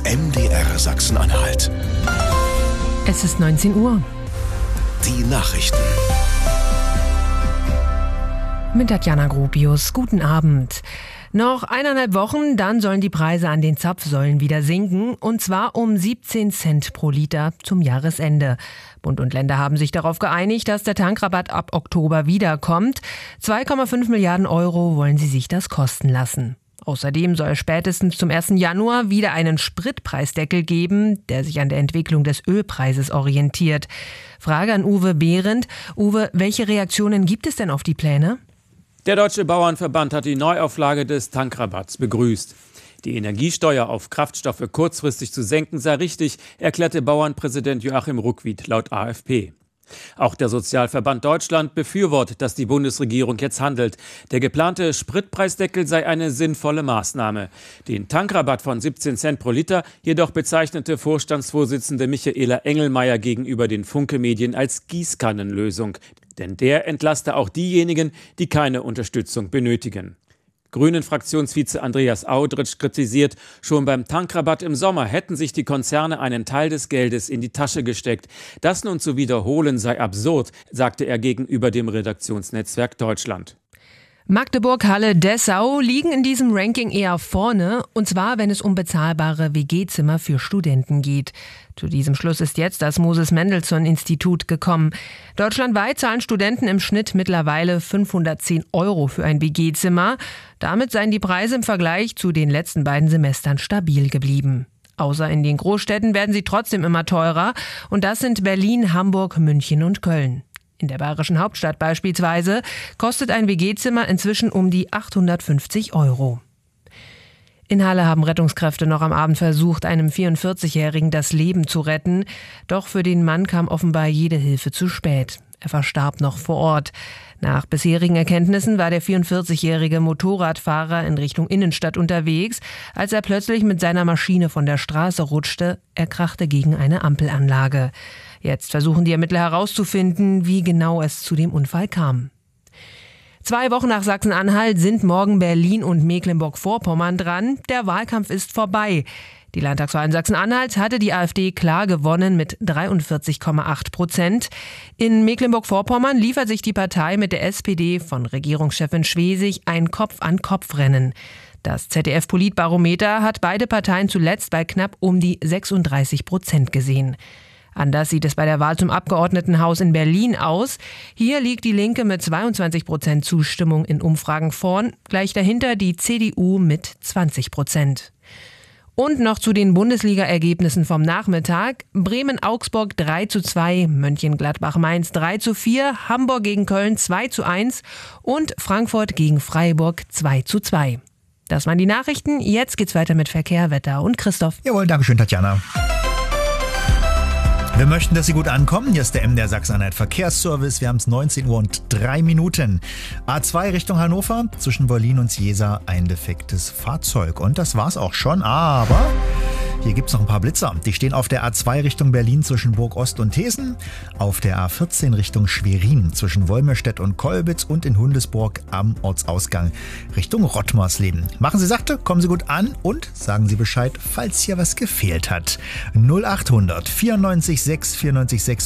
MDR Sachsen-Anhalt. Es ist 19 Uhr. Die Nachrichten. Mit Tatjana Gropius. Guten Abend. Noch 1,5 Wochen, dann sollen die Preise an den Zapfsäulen wieder sinken, und zwar um 17 Cent pro Liter zum Jahresende. Bund und Länder haben sich darauf geeinigt, dass der Tankrabatt ab Oktober wiederkommt. 2,5 Milliarden Euro wollen sie sich das kosten lassen. Außerdem soll spätestens zum 1. Januar wieder einen Spritpreisdeckel geben, der sich an der Entwicklung des Ölpreises orientiert. Frage an Uwe Behrendt. Uwe, welche Reaktionen gibt es denn auf die Pläne? Der Deutsche Bauernverband hat die Neuauflage des Tankrabatts begrüßt. Die Energiesteuer auf Kraftstoffe kurzfristig zu senken sei richtig, erklärte Bauernpräsident Joachim Ruckwied laut AfP. Auch der Sozialverband Deutschland befürwortet, dass die Bundesregierung jetzt handelt. Der geplante Spritpreisdeckel sei eine sinnvolle Maßnahme. Den Tankrabatt von 17 Cent pro Liter jedoch bezeichnete Vorstandsvorsitzende Michaela Engelmeier gegenüber den Funke-Medien als Gießkannenlösung. Denn der entlaste auch diejenigen, die keine Unterstützung benötigen. Grünen-Fraktionsvize Andreas Audritsch kritisiert, schon beim Tankrabatt im Sommer hätten sich die Konzerne einen Teil des Geldes in die Tasche gesteckt. Das nun zu wiederholen sei absurd, sagte er gegenüber dem Redaktionsnetzwerk Deutschland. Magdeburg, Halle, Dessau liegen in diesem Ranking eher vorne, und zwar, wenn es um bezahlbare WG-Zimmer für Studenten geht. Zu diesem Schluss ist jetzt das Moses-Mendelssohn-Institut gekommen. Deutschlandweit zahlen Studenten im Schnitt mittlerweile 510 Euro für ein WG-Zimmer. Damit seien die Preise im Vergleich zu den letzten beiden Semestern stabil geblieben. Außer in den Großstädten werden sie trotzdem immer teurer, und das sind Berlin, Hamburg, München und Köln. In der bayerischen Hauptstadt beispielsweise kostet ein WG-Zimmer inzwischen um die 850 Euro. In Halle haben Rettungskräfte noch am Abend versucht, einem 44-Jährigen das Leben zu retten. Doch für den Mann kam offenbar jede Hilfe zu spät. Er verstarb noch vor Ort. Nach bisherigen Erkenntnissen war der 44-jährige Motorradfahrer in Richtung Innenstadt unterwegs, als er plötzlich mit seiner Maschine von der Straße rutschte. Er krachte gegen eine Ampelanlage. Jetzt versuchen die Ermittler herauszufinden, wie genau es zu dem Unfall kam. 2 Wochen nach Sachsen-Anhalt sind morgen Berlin und Mecklenburg-Vorpommern dran. Der Wahlkampf ist vorbei. Die Landtagswahl in Sachsen-Anhalt hatte die AfD klar gewonnen mit 43,8%. In Mecklenburg-Vorpommern liefert sich die Partei mit der SPD von Regierungschefin Schwesig ein Kopf-an-Kopf-Rennen. Das ZDF-Politbarometer hat beide Parteien zuletzt bei knapp um die 36% gesehen. Anders sieht es bei der Wahl zum Abgeordnetenhaus in Berlin aus. Hier liegt die Linke mit 22% Zustimmung in Umfragen vorn, gleich dahinter die CDU mit 20%. Und noch zu den Bundesliga-Ergebnissen vom Nachmittag. Bremen-Augsburg 3:2, Mönchengladbach-Mainz 3:4, Hamburg gegen Köln 2:1 und Frankfurt gegen Freiburg 2:2. Das waren die Nachrichten. Jetzt geht's weiter mit Verkehr, Wetter und Christoph. Jawohl, dankeschön, Tatjana. Wir möchten, dass Sie gut ankommen. Hier ist der MDR Sachsen-Anhalt Verkehrsservice. Wir haben es 19:03. A2 Richtung Hannover, zwischen Berlin und Jesa ein defektes Fahrzeug. Und das war's auch schon, aber hier gibt's noch ein paar Blitzer. Die stehen auf der A2 Richtung Berlin zwischen Burg Ost und Thesen, auf der A14 Richtung Schwerin zwischen Wolmirstedt und Kolbitz und in Hundesburg am Ortsausgang Richtung Rottmarsleben. Machen Sie sachte, kommen Sie gut an und sagen Sie Bescheid, falls hier was gefehlt hat. 0800 94 6 94 6